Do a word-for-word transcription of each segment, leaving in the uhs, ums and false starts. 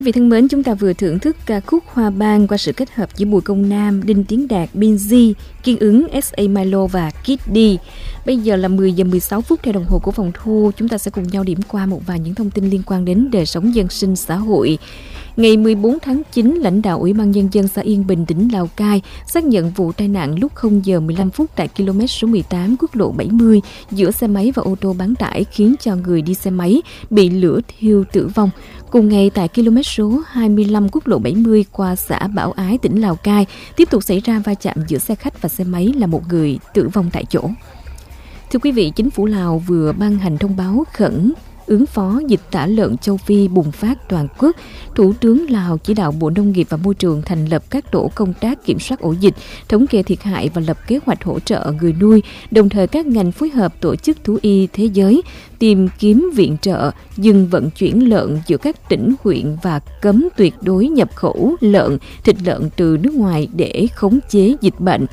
Vị thân mến, chúng ta vừa thưởng thức ca khúc Hoa Ban qua sự kết hợp giữa Bùi Công Nam, Đinh Tiến Đạt, Binz, Kiên Ứng, ét a Milo và Kid D. Bây giờ là mười giờ mười sáu phút theo đồng hồ của phòng thu. Chúng ta sẽ cùng nhau điểm qua một vài những thông tin liên quan đến đời sống dân sinh xã hội. Ngày mười bốn tháng chín, lãnh đạo Ủy ban Nhân dân xã Yên Bình, tỉnh Lào Cai xác nhận vụ tai nạn lúc không giờ mười lăm phút tại km số mười tám quốc lộ bảy mươi giữa xe máy và ô tô bán tải khiến cho người đi xe máy bị lửa thiêu tử vong. Cùng ngày tại km số hai mươi lăm quốc lộ bảy mươi qua xã Bảo Ái, tỉnh Lào Cai, tiếp tục xảy ra va chạm giữa xe khách và xe máy là một người tử vong tại chỗ. Thưa quý vị, chính phủ Lào vừa ban hành thông báo khẩn ứng phó dịch tả lợn châu Phi bùng phát toàn quốc. Thủ tướng Lào chỉ đạo Bộ Nông nghiệp và Môi trường thành lập các tổ công tác kiểm soát ổ dịch, thống kê thiệt hại và lập kế hoạch hỗ trợ người nuôi, đồng thời các ngành phối hợp tổ chức thú y thế giới, tìm kiếm viện trợ, dừng vận chuyển lợn giữa các tỉnh, huyện và cấm tuyệt đối nhập khẩu lợn, thịt lợn từ nước ngoài để khống chế dịch bệnh.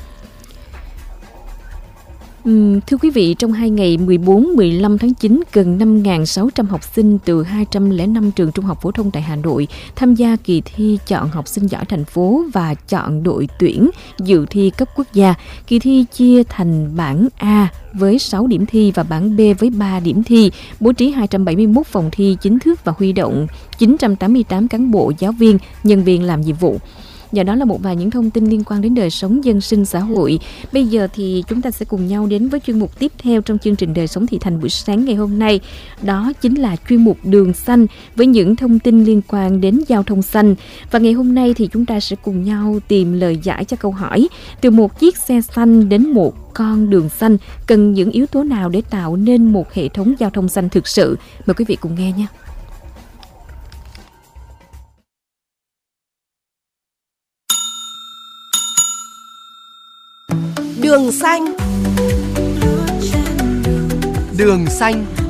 Uhm, thưa quý vị, trong hai ngày mười bốn mười lăm tháng chín, gần năm nghìn sáu trăm học sinh từ hai trăm lẻ năm trường trung học phổ thông tại Hà Nội tham gia kỳ thi chọn học sinh giỏi thành phố và chọn đội tuyển dự thi cấp quốc gia. Kỳ thi chia thành bảng A với sáu điểm thi và bảng B với ba điểm thi, bố trí hai trăm bảy mươi mốt phòng thi chính thức và huy động chín trăm tám mươi tám cán bộ, giáo viên, nhân viên làm nhiệm vụ. Và đó là một vài những thông tin liên quan đến đời sống dân sinh xã hội. Bây giờ thì chúng ta sẽ cùng nhau đến với chuyên mục tiếp theo trong chương trình Đời sống thị thành buổi sáng ngày hôm nay. Đó chính là chuyên mục Đường Xanh với những thông tin liên quan đến giao thông xanh. Và ngày hôm nay thì chúng ta sẽ cùng nhau tìm lời giải cho câu hỏi: từ một chiếc xe xanh đến một con đường xanh, cần những yếu tố nào để tạo nên một hệ thống giao thông xanh thực sự? Mời quý vị cùng nghe nha. Đường xanh. Đường xanh.